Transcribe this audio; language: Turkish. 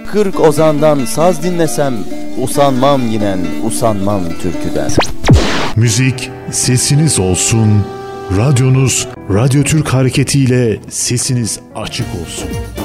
40 ozandan saz dinlesem, usanmam yinen, usanmam türküden. Müzik sesiniz olsun, radyonuz Radyo Türk hareketiyle sesiniz açık olsun.